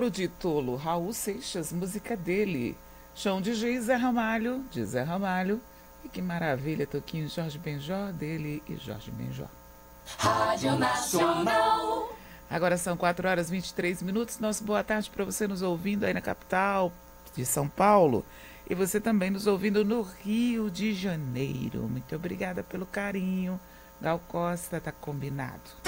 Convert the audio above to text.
Choro de Tolo, Raul Seixas, música dele. Chão de Giz, Zé Ramalho, de Zé Ramalho. E que maravilha, Toquinho, Jorge Benjor, dele e Jorge Benjor. Rádio Nacional. Agora são 4 horas e 23 minutos. Nosso boa tarde para você nos ouvindo aí na capital de São Paulo. E você também nos ouvindo no Rio de Janeiro. Muito obrigada pelo carinho. Gal Costa, tá combinado.